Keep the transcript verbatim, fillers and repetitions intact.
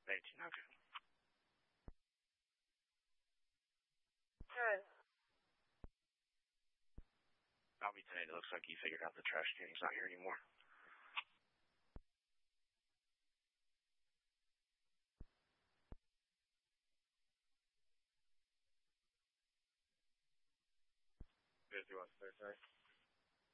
eighteen, okay. Good. Bobby tonight, it looks like he figured out the trash can. He's not here anymore. fifty-one, thirty.